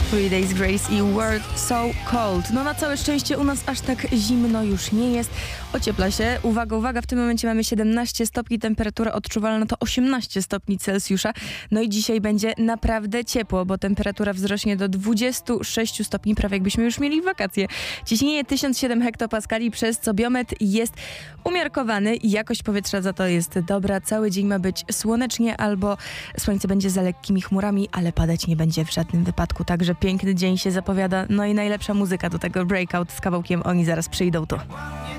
Three Days Grace i World So Cold. No na całe szczęście u nas aż tak zimno już nie jest. Ociepla się. Uwaga, uwaga, w tym momencie mamy 17 stopni, temperatura odczuwalna to 18 stopni Celsjusza. No i dzisiaj będzie naprawdę ciepło, bo temperatura wzrośnie do 26 stopni, prawie jakbyśmy już mieli wakacje. Ciśnienie 1007 hektopaskali, przez co biometr jest umiarkowany i jakość powietrza za to jest dobra. Cały dzień ma być słonecznie albo słońce będzie za lekkimi chmurami, ale padać nie będzie w żadnym wypadku. Także piękny dzień się zapowiada. No i najlepsza muzyka do tego, Breakout z kawałkiem Oni zaraz przyjdą tu.